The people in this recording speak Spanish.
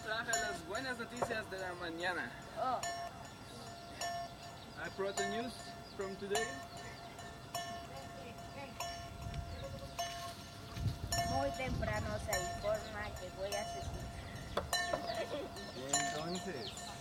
traje las buenas noticias de la mañana. Oh, I brought the news from today. muy temprano se informa que voy a asesinar. Entonces,